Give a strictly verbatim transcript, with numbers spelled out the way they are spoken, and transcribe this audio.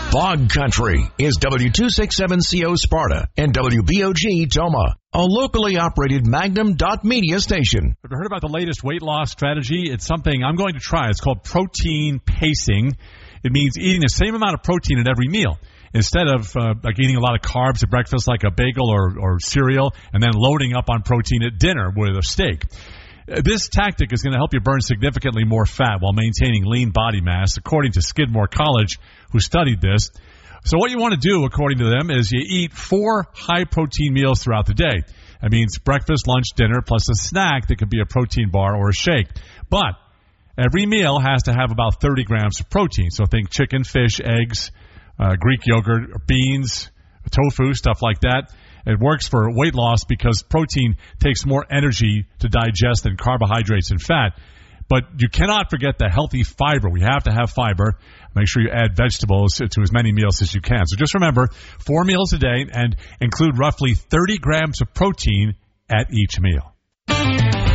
Fog Country is W two sixty-seven C O Sparta and W B O G Toma, a locally operated Magnum dot media station. Have you heard about the latest weight loss strategy? It's something I'm going to try. It's called protein pacing. It means eating the same amount of protein at every meal. Instead of uh, like eating a lot of carbs at breakfast like a bagel or, or cereal and then loading up on protein at dinner with a steak. This tactic is going to help you burn significantly more fat while maintaining lean body mass, according to Skidmore College, who studied this. So what you want to do, according to them, is you eat four high-protein meals throughout the day. That means breakfast, lunch, dinner, plus a snack that could be a protein bar or a shake. But every meal has to have about thirty grams of protein. So think chicken, fish, eggs, uh, Greek yogurt, beans, tofu, stuff like that. It works for weight loss because protein takes more energy to digest than carbohydrates and fat. But you cannot forget the healthy fiber. We have to have fiber. Make sure you add vegetables to as many meals as you can. So just remember, four meals a day and include roughly thirty grams of protein at each meal.